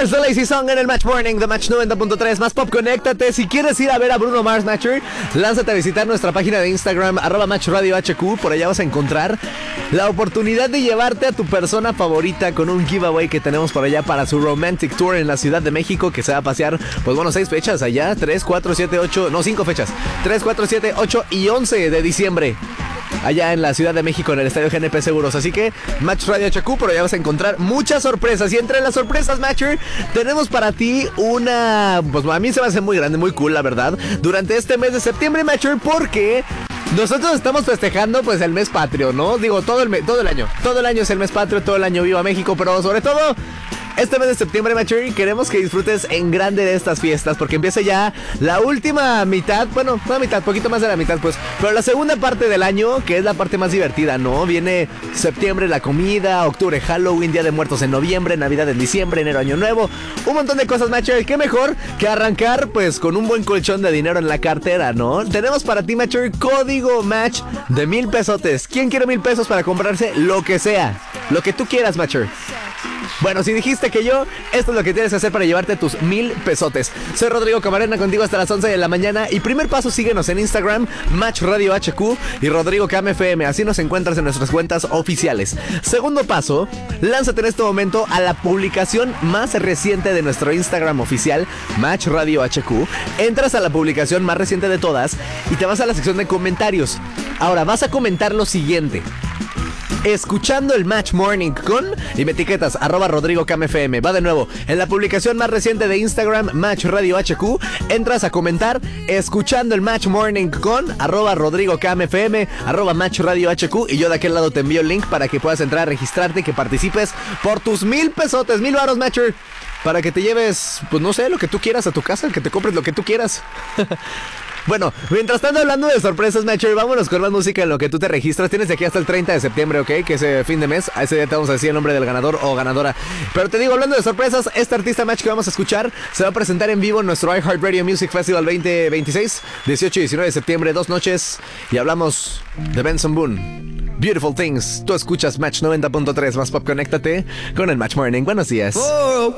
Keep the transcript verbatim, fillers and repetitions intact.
Mars, The Lazy Song en el Match Morning de Match noventa punto tres. Más pop, conéctate. Si quieres ir a ver a Bruno Mars, Matcher, lánzate a visitar nuestra página de Instagram, arroba Match Radio H Q. Por allá vas a encontrar la oportunidad de llevarte a tu persona favorita con un giveaway que tenemos por allá para su Romantic Tour en la Ciudad de México, que se va a pasear, pues bueno, seis fechas allá, tres, cuatro, siete, ocho, no, cinco fechas, tres, cuatro, siete, ocho y once de diciembre. Allá en la Ciudad de México, en el Estadio G N P Seguros. Así que Match Radio H Q, pero ya vas a encontrar muchas sorpresas. Y entre las sorpresas, Matcher, tenemos para ti una... Pues a mí se va a hacer muy grande, muy cool, la verdad, durante este mes de septiembre, Matcher, porque nosotros estamos festejando pues el mes patrio, ¿no? Digo, todo el, me- todo el año. Todo el año es el mes patrio, todo el año viva México, pero sobre todo... Este mes de septiembre, Matcher, queremos que disfrutes en grande de estas fiestas, porque empieza ya la última mitad, bueno, no la mitad, poquito más de la mitad, pues, pero la segunda parte del año, que es la parte más divertida, ¿no? Viene septiembre, la comida, octubre, Halloween, Día de Muertos en noviembre, Navidad en diciembre, enero, Año Nuevo, un montón de cosas, Matcher. Qué mejor que arrancar, pues, con un buen colchón de dinero en la cartera, ¿no? Tenemos para ti, Matcher, código Match de mil pesotes. ¿Quién quiere mil pesos para comprarse lo que sea? Lo que tú quieras, Matcher. Bueno, si dijiste que yo, esto es lo que tienes que hacer para llevarte tus mil pesotes. Soy Rodrigo Camarena, contigo hasta las once de la mañana. Y primer paso, síguenos en Instagram, Match Radio H Q y Rodrigo Cam F M. Así nos encuentras en nuestras cuentas oficiales. Segundo paso, lánzate en este momento a la publicación más reciente de nuestro Instagram oficial, Match Radio H Q. Entras a la publicación más reciente de todas y te vas a la sección de comentarios. Ahora vas a comentar lo siguiente: escuchando el Match Morning con... Y me etiquetas, arroba Rodrigo Cam F M. Va de nuevo, en la publicación más reciente de Instagram, Match Radio H Q, entras a comentar, escuchando el Match Morning con, arroba Rodrigo Cam F M, arroba Match Radio H Q, y yo de aquel lado te envío el link para que puedas entrar a registrarte y que participes por tus mil pesotes, mil varos, Matcher, para que te lleves, pues no sé, lo que tú quieras a tu casa, que te compres lo que tú quieras. Bueno, mientras tanto, hablando de sorpresas, Matcher, vámonos con más música en lo que tú te registras. Tienes de aquí hasta el treinta de septiembre, ¿ok? Que es eh, fin de mes. A ese día te vamos a decir el nombre del ganador o ganadora. Pero te digo, hablando de sorpresas, este artista, Match, que vamos a escuchar se va a presentar en vivo en nuestro iHeartRadio Music Festival veinte veintiséis, dieciocho y diecinueve de septiembre, dos noches. Y hablamos de Benson Boone, Beautiful Things. Tú escuchas Match noventa punto tres, más pop, conéctate con el Match Morning. Buenos días. Oh.